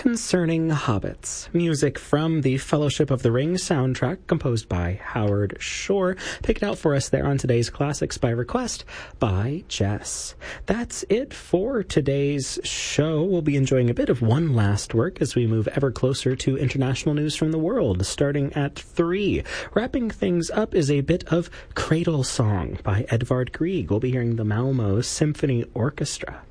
Concerning Hobbits, music from the Fellowship of the Ring soundtrack composed by Howard Shore, picked out for us there on today's Classics by request by Jess. That's it for today's show. We'll be enjoying a bit of one last work as we move ever closer to international news from the world, starting at 3. Wrapping things up is a bit of Cradle Song by Edvard Grieg. We'll be hearing the Malmo Symphony Orchestra.